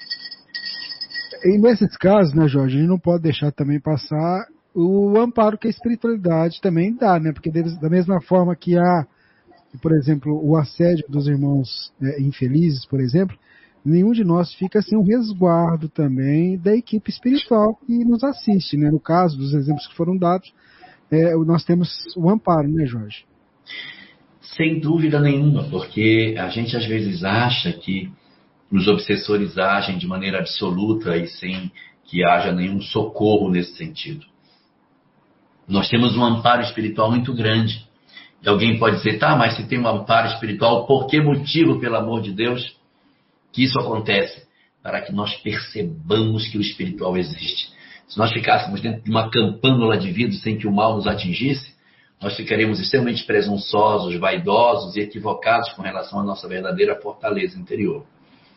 E nesses casos, né, Jorge, a gente não pode deixar também passar o amparo que a espiritualidade também dá, né? Porque da mesma forma que há, por exemplo, o assédio dos irmãos né, infelizes, por exemplo, nenhum de nós fica sem um resguardo também da equipe espiritual que nos assiste, né? No caso dos exemplos que foram dados, é, nós temos o amparo, né, Jorge? Sem dúvida nenhuma, porque a gente às vezes acha que os obsessores agem de maneira absoluta e sem que haja nenhum socorro nesse sentido. Nós temos um amparo espiritual muito grande. E alguém pode dizer, tá, mas se tem um amparo espiritual, por que motivo, pelo amor de Deus, que isso acontece? Para que nós percebamos que o espiritual existe. Se nós ficássemos dentro de uma campânula de vidro sem que o mal nos atingisse, nós ficaríamos extremamente presunçosos, vaidosos e equivocados com relação à nossa verdadeira fortaleza interior.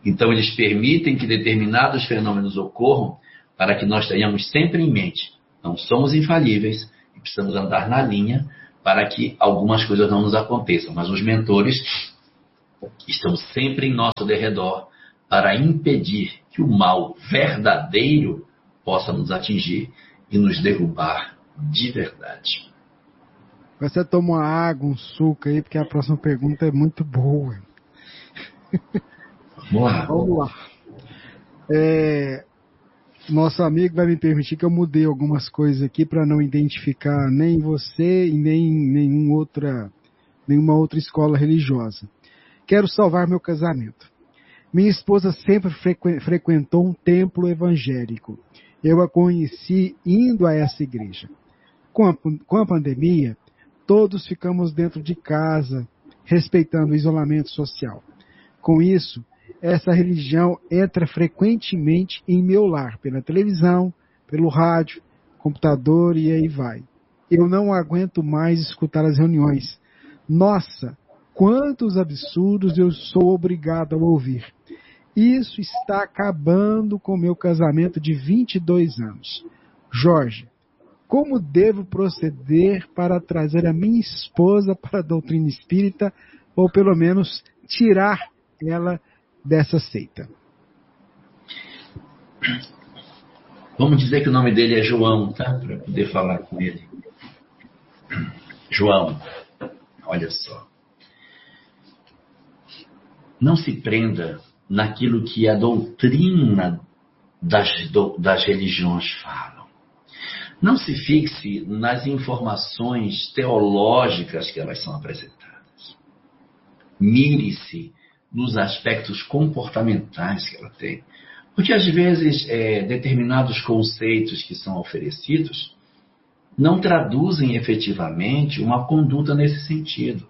Então, eles permitem que determinados fenômenos ocorram para que nós tenhamos sempre em mente, não somos infalíveis e precisamos andar na linha para que algumas coisas não nos aconteçam. Mas os mentores estão sempre em nosso derredor para impedir que o mal verdadeiro possa nos atingir e nos derrubar de verdade. Você toma uma água, um suco aí, porque a próxima pergunta é muito boa. Vamos lá. Vamos lá. É, nosso amigo vai me permitir que eu mudei algumas coisas aqui para não identificar nem você e nem nenhum outra, nenhuma outra escola religiosa. Quero salvar meu casamento. Minha esposa sempre frequ- frequentou um templo evangélico. Eu a conheci indo a essa igreja. Com a, com a pandemia, todos ficamos dentro de casa, respeitando o isolamento social. Com isso, essa religião entra frequentemente em meu lar, pela televisão, pelo rádio, computador e aí vai. Eu não aguento mais escutar as reuniões. Nossa, quantos absurdos eu sou obrigado a ouvir. Isso está acabando com meu casamento de vinte e dois anos. Jorge, como devo proceder para trazer a minha esposa para a doutrina espírita, ou pelo menos tirar ela dessa seita? Vamos dizer que o nome dele é João, tá? Para poder falar com ele. João, olha só. Não se prenda naquilo que a doutrina das, do, das religiões falam. Não se fixe nas informações teológicas que elas são apresentadas. Mire-se nos aspectos comportamentais que ela tem. Porque, às vezes, é, determinados conceitos que são oferecidos não traduzem efetivamente uma conduta nesse sentido.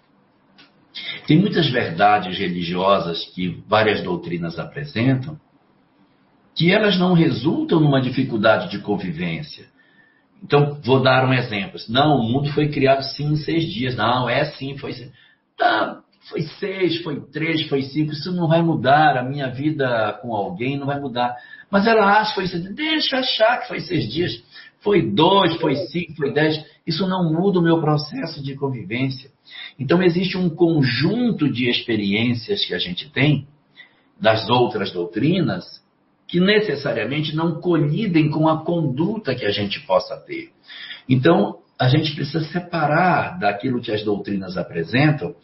Tem muitas verdades religiosas que várias doutrinas apresentam que elas não resultam numa dificuldade de convivência. Então, vou dar um exemplo. Não, o mundo foi criado sim em seis dias. Não, é sim, foi tá, foi seis, foi três, foi cinco. Isso não vai mudar. A minha vida com alguém não vai mudar. Mas ela acha que foi seis. Deixa eu achar que foi seis dias. Foi dois, foi cinco, foi dez. Isso não muda o meu processo de convivência. Então, existe um conjunto de experiências que a gente tem das outras doutrinas que necessariamente não colidem com a conduta que a gente possa ter. Então, a gente precisa separar daquilo que as doutrinas apresentam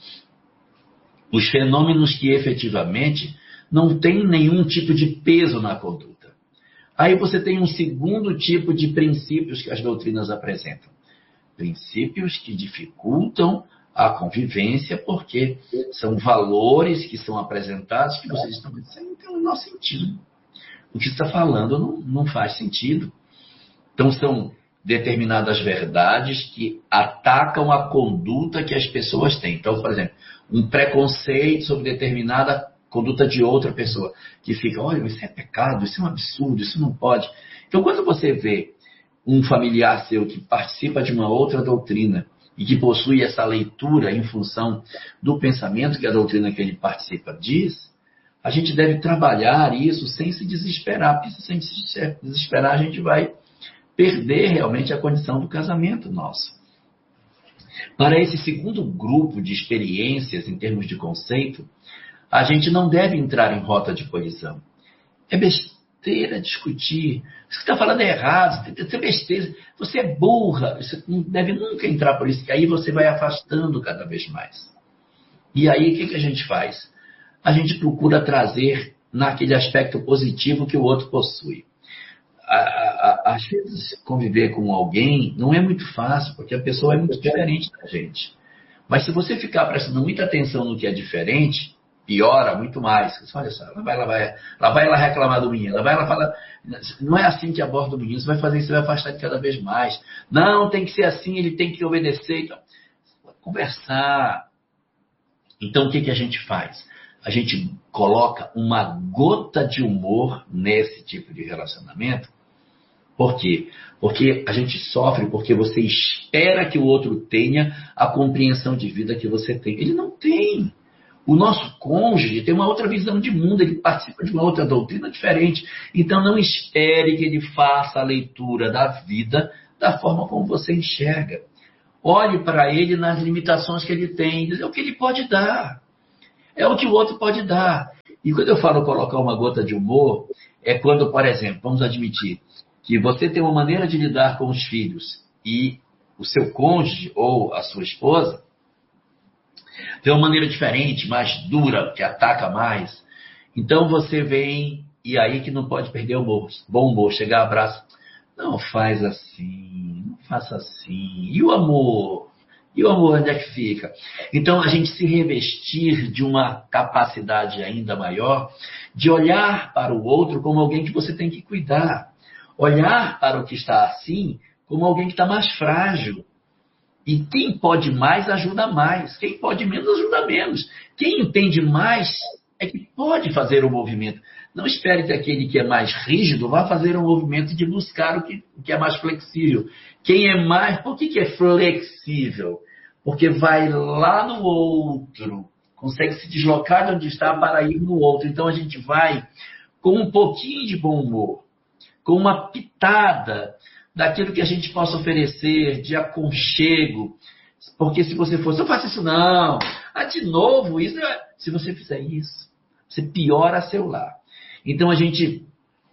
os fenômenos que efetivamente não têm nenhum tipo de peso na conduta. Aí você tem um segundo tipo de princípios que as doutrinas apresentam. Princípios que dificultam a convivência, porque são valores que são apresentados que vocês estão dizendo, não tem o menor sentido. O que está falando não, não faz sentido. Então, são determinadas verdades que atacam a conduta que as pessoas têm. Então, por exemplo, um preconceito sobre determinada conduta de outra pessoa, que fica, olha, isso é pecado, isso é um absurdo, isso não pode. Então, quando você vê um familiar seu que participa de uma outra doutrina e que possui essa leitura em função do pensamento que a doutrina que ele participa diz, a gente deve trabalhar isso sem se desesperar, porque se a gente se desesperar, a gente vai perder realmente a condição do casamento nosso. Para esse segundo grupo de experiências em termos de conceito, a gente não deve entrar em rota de colisão. É besteira discutir. Você está falando é errado, isso é besteira. Você é burra, você não deve nunca entrar por isso, que aí você vai afastando cada vez mais. E aí, o que, que a gente faz? A gente procura trazer naquele aspecto positivo que o outro possui. Às vezes, conviver com alguém não é muito fácil, porque a pessoa é muito diferente da gente. Mas se você ficar prestando muita atenção no que é diferente, piora muito mais. Você olha só, ela vai, ela vai, ela vai ela reclamar do menino, ela vai ela fala, não é assim que aborda o menino, você vai fazer isso, você vai afastar de cada vez mais. Não, tem que ser assim, ele tem que obedecer. Então, conversar. Então, o que, que a gente faz? A gente coloca uma gota de humor nesse tipo de relacionamento. Por quê? Porque a gente sofre porque você espera que o outro tenha a compreensão de vida que você tem. Ele não tem. O nosso cônjuge tem uma outra visão de mundo, ele participa de uma outra doutrina diferente. Então não espere que ele faça a leitura da vida da forma como você enxerga. Olhe para ele nas limitações que ele tem. É o que ele pode dar. É o que o outro pode dar. E quando eu falo colocar uma gota de humor, é quando, por exemplo, vamos admitir que você tem uma maneira de lidar com os filhos e o seu cônjuge ou a sua esposa tem uma maneira diferente, mais dura, que ataca mais. Então você vem, e aí que não pode perder o humor, bom humor, chegar, abraço. Não faz assim, não faça assim. E o amor? E o amor onde é que fica? Então a gente se revestir de uma capacidade ainda maior de olhar para o outro como alguém que você tem que cuidar. Olhar para o que está assim como alguém que está mais frágil. E quem pode mais, ajuda mais. Quem pode menos, ajuda menos. Quem entende mais é que pode fazer o movimento. Não espere que aquele que é mais rígido vá fazer o movimento de buscar o que, o que é mais flexível. Quem é mais... Por que, que é flexível? Porque vai lá no outro. Consegue se deslocar de onde está para ir no outro. Então a gente vai com um pouquinho de bom humor. Com uma pitada daquilo que a gente possa oferecer, de aconchego. Porque se você fosse, eu faço isso não. Ah, de novo, isso. Se você fizer isso, você piora seu lar. Então a gente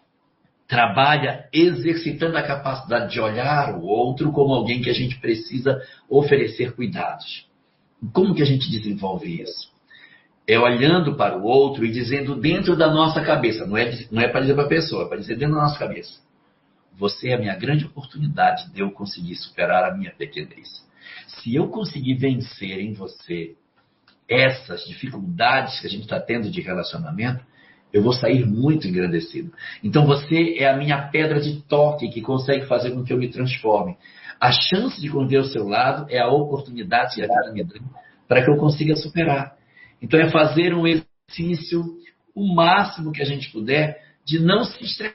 trabalha exercitando a capacidade de olhar o outro como alguém que a gente precisa oferecer cuidados. Como que a gente desenvolve isso? É olhando para o outro e dizendo dentro da nossa cabeça. Não é, não é para dizer para a pessoa, é para dizer dentro da nossa cabeça. Você é a minha grande oportunidade de eu conseguir superar a minha pequenez. Se eu conseguir vencer em você essas dificuldades que a gente está tendo de relacionamento, eu vou sair muito engrandecido. Então você é a minha pedra de toque que consegue fazer com que eu me transforme. A chance de conviver ao seu lado é a oportunidade que a vida me dá para que eu consiga superar. Então é fazer um exercício o máximo que a gente puder de não se estressar.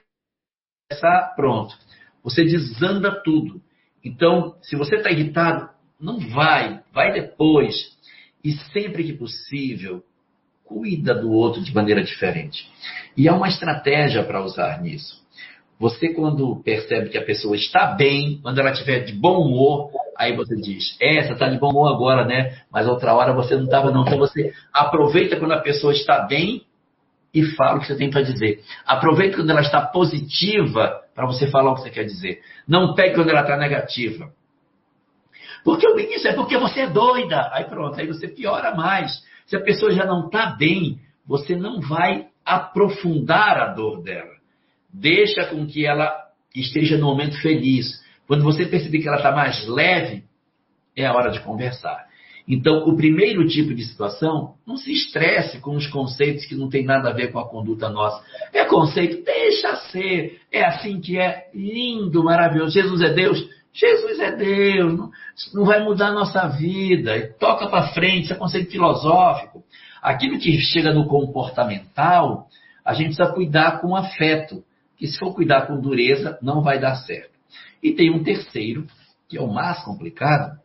Pronto. Você desanda tudo. Então, se você está irritado, não vai. Vai depois. E sempre que possível, cuida do outro de maneira diferente. E há uma estratégia para usar nisso. Você, quando percebe que a pessoa está bem, quando ela estiver de bom humor, aí você diz, é, você está de bom humor agora, né? Mas outra hora você não estava, não. Então você aproveita quando a pessoa está bem e fala o que você tem para dizer. Aproveita quando ela está positiva para você falar o que você quer dizer. Não pegue quando ela está negativa. Porque eu me isso é porque você é doida. Aí pronto, aí você piora mais. Se a pessoa já não está bem, você não vai aprofundar a dor dela. Deixa com que ela esteja no momento feliz. Quando você perceber que ela está mais leve, é a hora de conversar. Então, o primeiro tipo de situação, não se estresse com os conceitos que não tem nada a ver com a conduta nossa. É conceito, deixa ser. É assim que é, lindo, maravilhoso. Jesus é Deus? Jesus é Deus. Não, não vai mudar a nossa vida. Toca para frente, isso é conceito filosófico. Aquilo que chega no comportamental, a gente precisa cuidar com afeto. Que se for cuidar com dureza, não vai dar certo. E tem um terceiro, que é o mais complicado,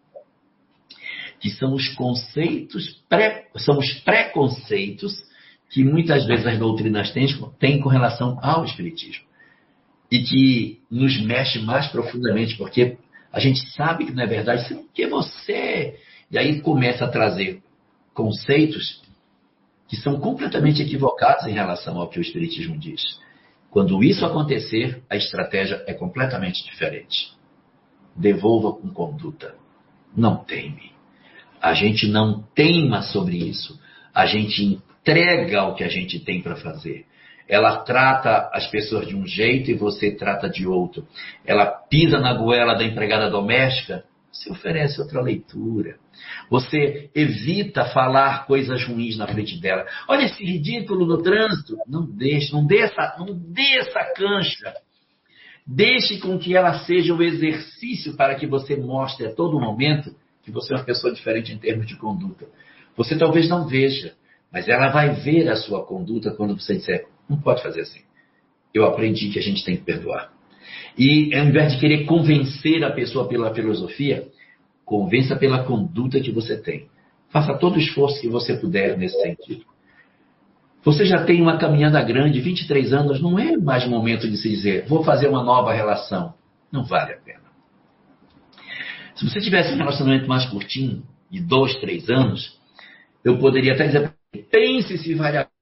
que são os conceitos, pré, são os preconceitos que muitas vezes as doutrinas têm, têm com relação ao Espiritismo. E que nos mexe mais profundamente, porque a gente sabe que não é verdade, isso é porque você... E aí começa a trazer conceitos que são completamente equivocados em relação ao que o Espiritismo diz. Quando isso acontecer, a estratégia é completamente diferente. Devolva com conduta. Não teme. A gente não teima sobre isso. A gente entrega o que a gente tem para fazer. Ela trata as pessoas de um jeito e você trata de outro. Ela pisa na goela da empregada doméstica, você oferece outra leitura. Você evita falar coisas ruins na frente dela. Olha esse ridículo no trânsito. Não deixe, não dê essa, não dê essa cancha. Deixe com que ela seja o exercício para que você mostre a todo momento que você é uma pessoa diferente em termos de conduta. Você talvez não veja, mas ela vai ver a sua conduta quando você disser, não pode fazer assim. Eu aprendi que a gente tem que perdoar. E ao invés de querer convencer a pessoa pela filosofia, convença pela conduta que você tem. Faça todo o esforço que você puder nesse sentido. Você já tem uma caminhada grande, vinte e três anos, não é mais momento de se dizer, vou fazer uma nova relação. Não vale a pena. Se você tivesse um relacionamento mais curtinho, de dois, três anos, eu poderia até dizer, pense se vale a